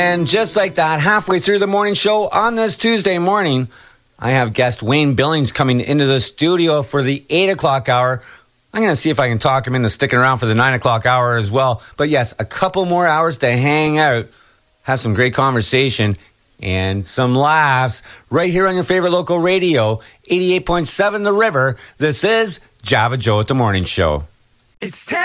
And just like that, halfway through the morning show on this Tuesday morning, I have guest Wayne Billings coming into the studio for the 8 o'clock hour. I'm going to see if I can talk him into sticking around for the 9 o'clock hour as well. But yes, a couple more hours to hang out, have some great conversation, and some laughs right here on your favorite local radio, 88.7 The River. This is Java Joe at the Morning Show. It's